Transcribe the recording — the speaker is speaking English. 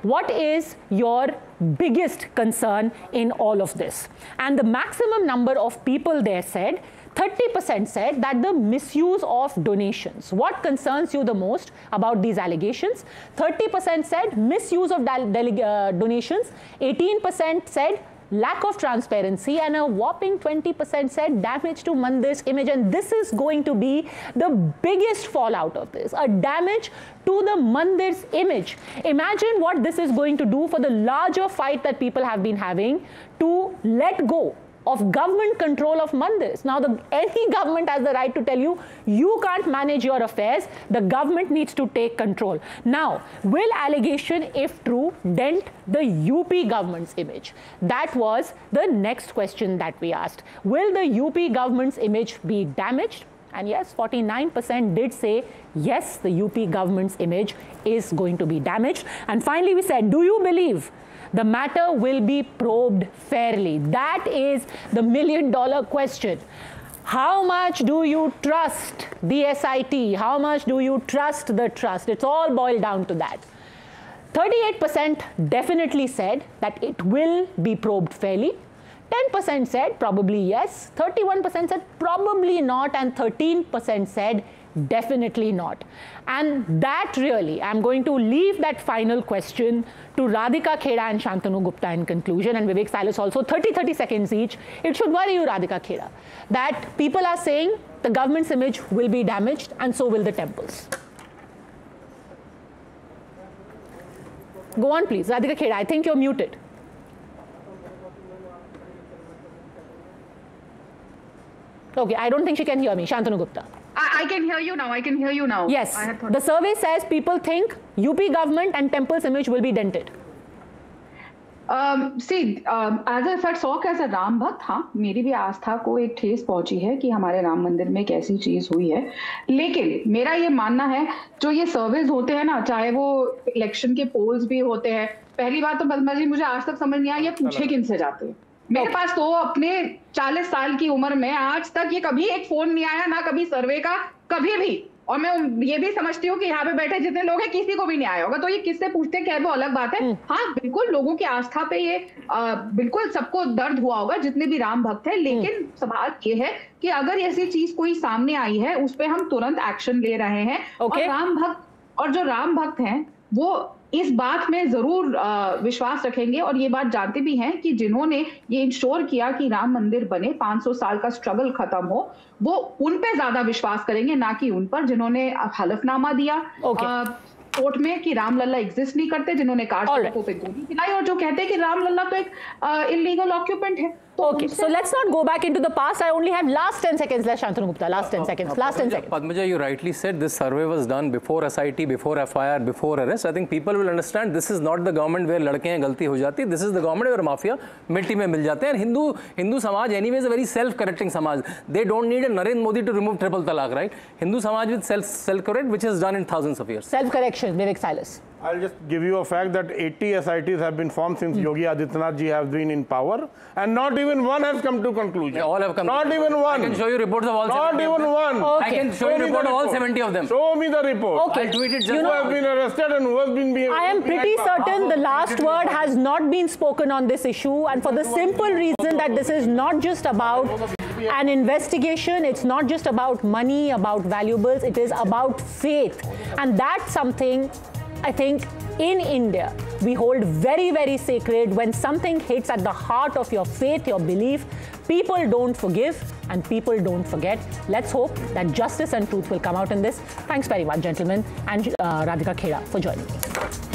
What is your biggest concern in all of this? And the maximum number of people there said, 30% said that the misuse of donations. What concerns you the most about these allegations? 30% said misuse of donations, 18% said lack of transparency, and a whopping 20% said damage to Mandir's image. And this is going to be the biggest fallout of this, a damage to the Mandir's image. Imagine what this is going to do for the larger fight that people have been having to let go of government control of mandirs. Now, any government has the right to tell you, you can't manage your affairs, the government needs to take control. Now, will allegation, if true, dent the UP government's image? That was the next question that we asked. Will the UP government's image be damaged? And yes, 49% did say, yes, the UP government's image is going to be damaged. And finally, we said, do you believe the matter will be probed fairly? That is the million-dollar question. How much do you trust the SIT? How much do you trust the trust? It's all boiled down to that. 38% definitely said that it will be probed fairly. 10% said probably yes. 31% said probably not. And 13% said definitely not. And that really, I'm going to leave that final question to Radhika Kheda and Shantanu Gupta in conclusion, and Vivek Silas also, 30 seconds each. It should worry you, Radhika Kheda, that people are saying the government's image will be damaged and so will the temples. Go on, please. Radhika Kheda, I think you're muted. Okay, I don't think she can hear me. Shantanu Gupta. I can hear you now. I can hear you now. Yes. The survey says people think UP government and temple's image will be dented. as a fact 100 कैसा राम भक्त, हाँ मेरी भी आस्था को एक ठेस पहुंची है कि हमारे राम मंदिर में एक ऐसी चीज हुई है। लेकिन मेरा ये मानना है जो ये सर्वेज होते हैं ना, चाहे वो इलेक्शन के पोल्स भी होते हैं, पहली बात तो पद्मा जी मुझे आज तक समझ नहीं आया ये पूछे किन से जाते हैं। मेरे पास तो अपने 40 साल की उम्र में आज तक ये कभी एक फोन नहीं आया, ना कभी सर्वे का, कभी भी। और मैं ये भी समझती हूँ कि यहाँ पे बैठे जितने लोग हैं किसी को भी नहीं आया होगा, तो ये किससे पूछते खैर वो अलग बात है। हाँ बिल्कुल लोगों की आस्था पे ये बिल्कुल सबको दर्द हुआ होगा जितने भी राम भक्त हैं, लेकिन सवाल ये है कि अगर ऐसी चीज कोई सामने आई है उस पर हम तुरंत एक्शन ले रहे हैं। और जो राम भक्त हैं वो इस बात में जरूर विश्वास रखेंगे और ये बात जानते भी हैं कि जिन्होंने ये इंश्योर किया कि राम मंदिर बने, 500 साल का स्ट्रगल खत्म हो, वो उन पे ज्यादा विश्वास करेंगे ना कि उन पर जिन्होंने हलफनामा दिया कोर्ट में कि रामलला एग्जिस्ट नहीं करते, जिन्होंने कारतूतों पे गोली चलाई और जो कहते हैं कि रामलला तो एक इलीगल ऑक्यूपेंट है। Okay, so let's not go back into the past. I only have last 10 seconds left, Shantanu Gupta. Last 10 seconds. Last 10 seconds. Padmaja, you rightly said this survey was done before SIT, before FIR, before arrest. I think people will understand this is not the government where ladke hain galti ho jati. This is the government where mafia mitti mein mil jate hain. And Hindu Samaj anyway is a very self-correcting Samaj. They don't need a Narendra Modi to remove triple talaq, right? Hindu Samaj with self-correct, which is done in thousands of years. Self-correction, Vivek Silas. I'll just give you a fact that 80 SITs have been formed since Yogi Adityanath ji has been in power, and not even one has come to conclusion. They all have come. Not even one. I can show you reports of all. Not even one. Okay. I can show you report of all 70 of them. Show me the report. Okay. I'll tweet it. Just who have been arrested and who has been being. I am pretty certain the last word has not been spoken on this issue, and for the simple reason that this is not just about an investigation, it's not just about money, about valuables, it is about faith. And that's something I think in India we hold very, very sacred. When something hits at the heart of your faith, your belief, people don't forgive and people don't forget. Let's hope that justice and truth will come out in this. Thanks very much, gentlemen, and Radhika Kheda for joining me.